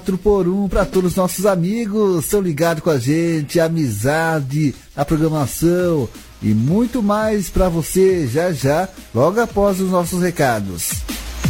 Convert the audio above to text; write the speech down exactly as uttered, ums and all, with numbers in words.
quatro por um para todos os nossos amigos, estão ligados com a gente, amizade, a programação e muito mais para você já já, logo após os nossos recados.